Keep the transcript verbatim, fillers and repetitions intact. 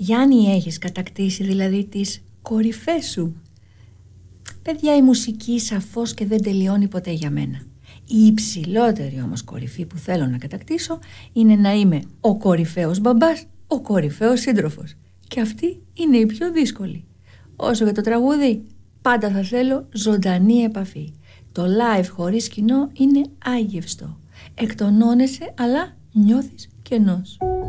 Γιάννη, έχεις κατακτήσει δηλαδή τις κορυφές σου? Παιδιά, η μουσική σαφώς και δεν τελειώνει ποτέ για μένα. Η υψηλότερη όμως κορυφή που θέλω να κατακτήσω είναι να είμαι ο κορυφαίος μπαμπάς, ο κορυφαίος σύντροφος. Και αυτή είναι η πιο δύσκολη. Όσο για το τραγούδι, πάντα θα θέλω ζωντανή επαφή. Το live χωρίς κοινό είναι άγευστο. Εκτονώνεσαι αλλά νιώθεις κενός.